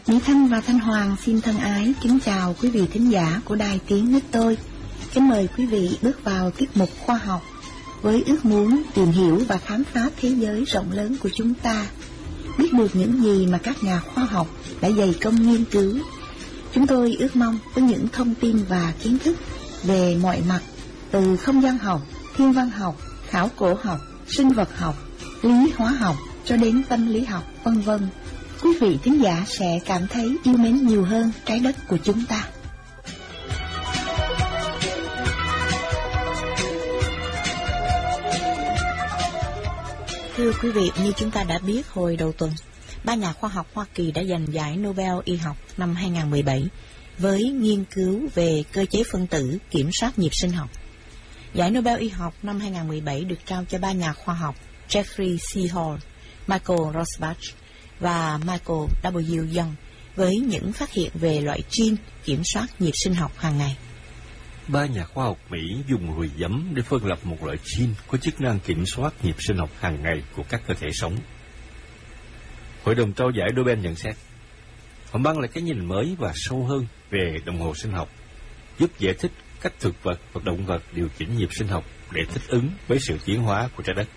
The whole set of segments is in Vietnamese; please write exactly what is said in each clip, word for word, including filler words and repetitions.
Mỹ Thanh và Thanh Hoàng xin thân ái kính chào quý vị thính giả của Đài Tiếng Nước Tôi. Kính mời quý vị bước vào tiết mục khoa học với ước muốn tìm hiểu và khám phá thế giới rộng lớn của chúng ta, biết được những gì mà các nhà khoa học đã dày công nghiên cứu. Chúng tôi ước mong với những thông tin và kiến thức về mọi mặt, từ không gian học, thiên văn học, khảo cổ học, sinh vật học, lý hóa học cho đến tâm lý học, vân vân, quý vị thính giả sẽ cảm thấy yêu mến nhiều hơn trái đất của chúng ta. Thưa quý vị, như chúng ta đã biết hồi đầu tuần, ba nhà khoa học Hoa Kỳ đã giành giải Nobel y học năm hai không một bảy với nghiên cứu về cơ chế phân tử kiểm soát nhịp sinh học. Giải Nobel y học năm hai không một bảy được trao cho ba nhà khoa học Jeffrey C. Hall, Michael Rosbach và Michael W. Young với những phát hiện về loại gene kiểm soát nhịp sinh học hàng ngày. Ba nhà khoa học Mỹ dùng ruồi giấm để phân lập một loại gene có chức năng kiểm soát nhịp sinh học hàng ngày của các cơ thể sống. Hội đồng trao giải Nobel nhận xét, họ mang lại cái nhìn mới và sâu hơn về đồng hồ sinh học, giúp giải thích cách thực vật và động vật điều chỉnh nhịp sinh học để thích ứng với sự tiến hóa của trái đất.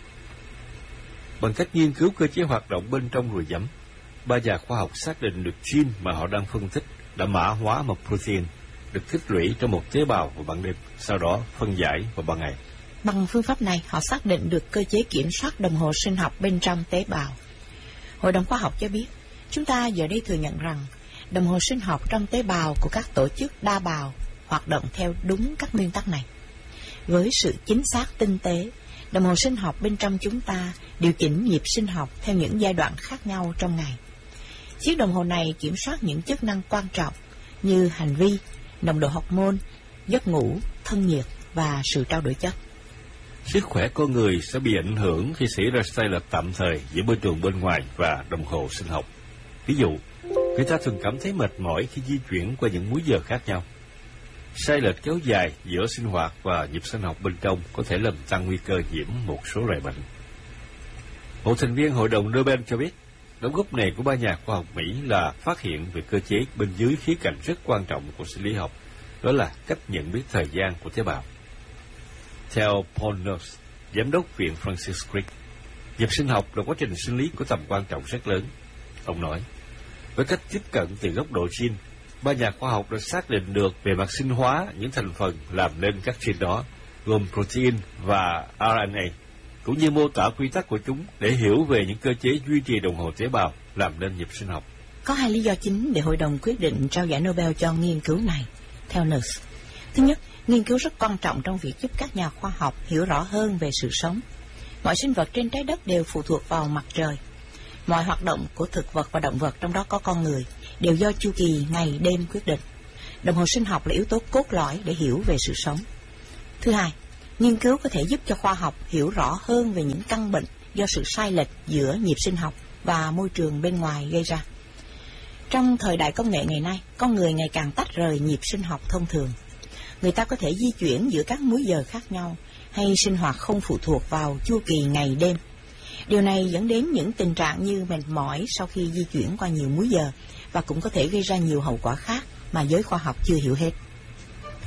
Bằng cách nghiên cứu cơ chế hoạt động bên trong ruồi giấm, ba nhà khoa học xác định được gene mà họ đang phân tích đã mã hóa một protein được tích lũy trong một tế bào vào ban đêm, sau đó phân giải vào ban ngày. Bằng phương pháp này, họ xác định được cơ chế kiểm soát đồng hồ sinh học bên trong tế bào. Hội đồng khoa học cho biết, chúng ta giờ đây thừa nhận rằng đồng hồ sinh học trong tế bào của các tổ chức đa bào hoạt động theo đúng các nguyên tắc này. Với sự chính xác tinh tế, đồng hồ sinh học bên trong chúng ta điều chỉnh nhịp sinh học theo những giai đoạn khác nhau trong ngày. Chiếc đồng hồ này kiểm soát những chức năng quan trọng như hành vi, nồng độ hormone, giấc ngủ, thân nhiệt và sự trao đổi chất. Sức khỏe con người sẽ bị ảnh hưởng khi xảy ra sai lệch tạm thời giữa môi trường bên ngoài và đồng hồ sinh học. Ví dụ, người ta thường cảm thấy mệt mỏi khi di chuyển qua những múi giờ khác nhau. Sai lệch kéo dài giữa sinh hoạt và nhịp sinh học bên trong có thể làm tăng nguy cơ nhiễm một số loại bệnh. Một thành viên Hội đồng Nobel cho biết, đóng góp này của ba nhà khoa học Mỹ là phát hiện về cơ chế bên dưới khía cạnh rất quan trọng của sinh lý học, đó là cách nhận biết thời gian của tế bào. Theo Paul Nurse, giám đốc viện Francis Crick, nhịp sinh học là quá trình sinh lý có tầm quan trọng rất lớn. Ông nói, với cách tiếp cận từ góc độ gene, ba nhà khoa học đã xác định được về mặt sinh hóa những thành phần làm nên các gene đó, gồm protein và rờ en a, cũng như mô tả quy tắc của chúng để hiểu về những cơ chế duy trì đồng hồ tế bào làm nên nhịp sinh học. Có hai lý do chính để hội đồng quyết định trao giải Nobel cho nghiên cứu này, theo Nurse. Thứ nhất, nghiên cứu rất quan trọng trong việc giúp các nhà khoa học hiểu rõ hơn về sự sống. Mọi sinh vật trên trái đất đều phụ thuộc vào mặt trời. Mọi hoạt động của thực vật và động vật, trong đó có con người, đều do chu kỳ ngày đêm quyết định. Đồng hồ sinh học là yếu tố cốt lõi để hiểu về sự sống. Thứ hai, nghiên cứu có thể giúp cho khoa học hiểu rõ hơn về những căn bệnh do sự sai lệch giữa nhịp sinh học và môi trường bên ngoài gây ra. Trong thời đại công nghệ ngày nay, con người ngày càng tách rời nhịp sinh học thông thường. Người ta có thể di chuyển giữa các múi giờ khác nhau hay sinh hoạt không phụ thuộc vào chu kỳ ngày đêm. Điều này dẫn đến những tình trạng như mệt mỏi sau khi di chuyển qua nhiều múi giờ và cũng có thể gây ra nhiều hậu quả khác mà giới khoa học chưa hiểu hết.